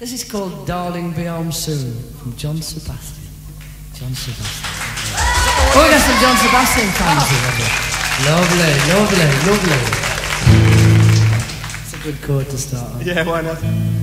This is called Darling Be Home Soon from John Sebastian. John Sebastian. Oh, we got some John Sebastian fans here. Lovely, lovely, lovely. It's a good chord to start on. Yeah, why not?